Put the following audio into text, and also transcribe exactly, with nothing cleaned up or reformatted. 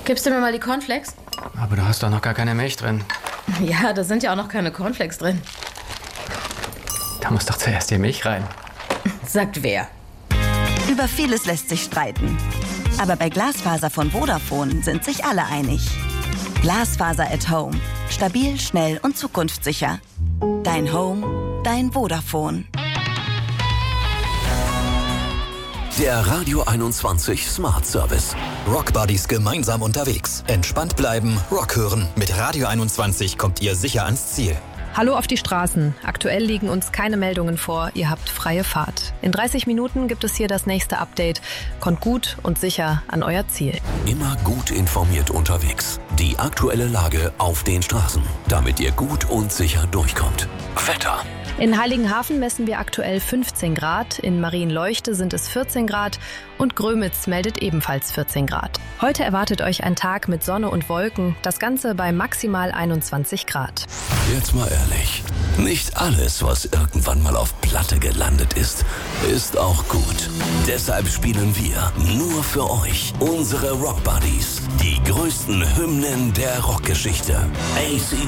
Gibst du mir mal die Cornflakes? Aber du hast doch noch gar keine Milch drin. Ja, da sind ja auch noch keine Cornflakes drin. Da muss doch zuerst die Milch rein. Sagt wer? Über vieles lässt sich streiten. Aber bei Glasfaser von Vodafone sind sich alle einig. Glasfaser at Home. Stabil, schnell und zukunftssicher. Dein Home, dein Vodafone. Der Radio einundzwanzig Smart Service. Rock Buddies gemeinsam unterwegs. Entspannt bleiben, Rock hören. Mit Radio einundzwanzig kommt ihr sicher ans Ziel. Hallo auf die Straßen. Aktuell liegen uns keine Meldungen vor. Ihr habt freie Fahrt. In dreißig Minuten gibt es hier das nächste Update. Kommt gut und sicher an euer Ziel. Immer gut informiert unterwegs. Die aktuelle Lage auf den Straßen, damit ihr gut und sicher durchkommt. Wetter. In Heiligenhafen messen wir aktuell fünfzehn Grad, in Marienleuchte sind es vierzehn Grad und Grömitz meldet ebenfalls vierzehn Grad. Heute erwartet euch ein Tag mit Sonne und Wolken, das Ganze bei maximal einundzwanzig Grad. Jetzt mal ehrlich, nicht alles, was irgendwann mal auf Platte gelandet ist, ist auch gut. Deshalb spielen wir nur für euch unsere Rock Buddies, die größten Hymnen der Rockgeschichte. A C